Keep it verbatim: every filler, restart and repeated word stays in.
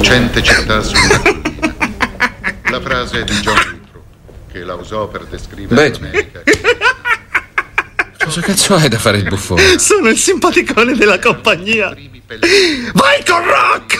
lucente città su una collina. La frase è di John Lithrow, che la usò per descrivere Beh, l'America. cosa cazzo hai da fare il buffone? Sono il simpaticone della compagnia. Vai con Rock!